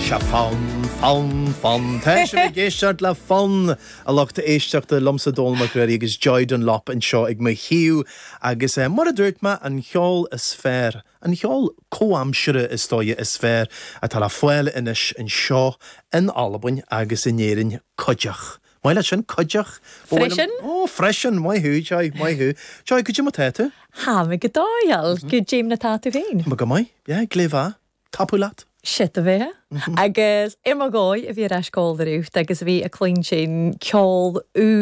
Se fan Tá sé bh géisteart le fan a leachta éisteachta lomsa dólma réir agus joid an lop an seo ag mo hiú agus mar a dúirtma an cheol is sfér. An cheol cóamsere is stoie is sfér a tal a foiile inis an seo in Albain agus in éirin coideach. Maile sin coideach. Freisin? Freisin, mai hu, mai hu. Joy, could you mo tete? Ha, me godáil, go Jim na tatu féin. Ma go mai? Ja, gléfa. Tapulat. Shit a bheith. Agus imagói a bhí eiscáil arút, agus bhí a clín sin ceol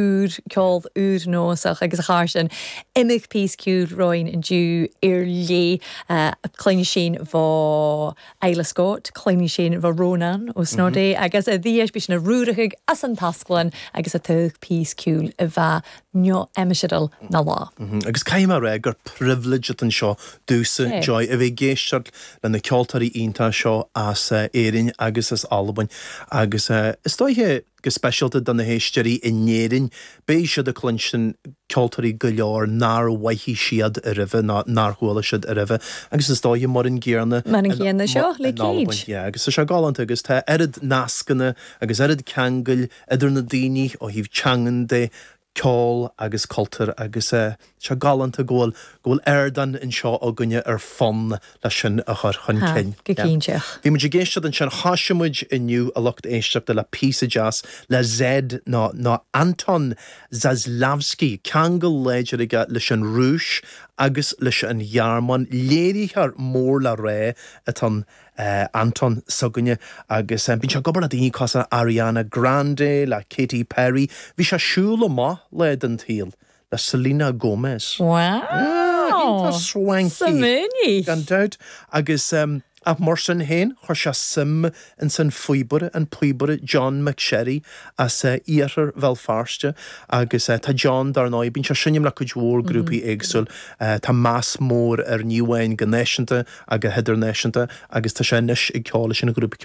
úr nósach agus a cháir sin imig písciúil roiin in dú ar lé a clín sin bhá Eile Scott, clín sin bhá Rónan ó Snodé, agus a dhíis bí sin a rúraigh as an tasclan agus a tuig písciúil a bheit neo eimisidal na lá. Agus caiimar ré gur privilege an seo dúsa joy a bheith géisteart le na ceoltarí ionta seo as éirin agus as Albain agus is dóithe go specialta don na héistearí in néirin bé siad a clín sin ceoltarí go leor nar waithí siad a ribh nar thuala siad a ribh agus is dóithe mar an ggéarna seo le cíd. agus is se gálant agus tá erid nascanna agus erid ceangail idir na daoine ó híh teangan de ceol agus cultúr agus se galanta ggóil airdan in seo a gunne ar fan le sin a chur chun cin. Gcínteach. Bhí muidir géistead an sin háisimuid inniu a lucht éisteachta le písa jazz le Zed ná Anton Zaslavsky ceangail léidir aige leis an rúis agus leis an jaarman léirithar mór le ré atá Anton Sagunne agus bhín se gobar a daoine cosa Ariana Grande le Katy Perry bhí se siúla má le den tíal le Selena Gomez. Wow! Swanky. Samuni! Gan doubt agus a mar sin héin chuir se sim in san fuibure an puibure John McSherry as íarthar bhil farste agus tá John dar ná bín se sinnim le chuidhór grúpi éagsúil tá más mór ar níomhhain go néisianta agus heidir néisianta agus tá sé nis ag ceála sin na grúpa